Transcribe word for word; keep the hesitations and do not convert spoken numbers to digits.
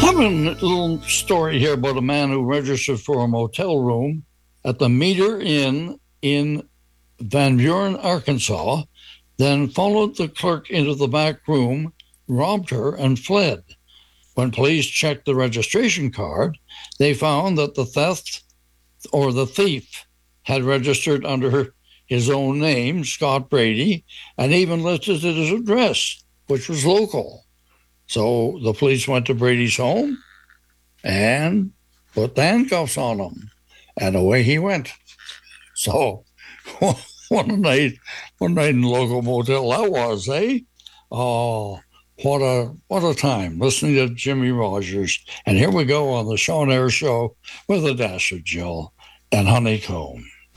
have a little story here about a man who registered for a motel room at the Meter Inn in Van Buren, Arkansas, then followed the clerk into the back room, robbed her, and fled. When police checked the registration card, they found that the theft or the thief had registered under his own name, Scott Brady, and even listed his address, which was local. So the police went to Brady's home and put the handcuffs on him, and away he went. So one night, one night in the local motel that was, eh? Oh, what a what a time listening to Jimmy Rogers. And here we go on the Sean Air Show with a dash of Jill and Honeycomb.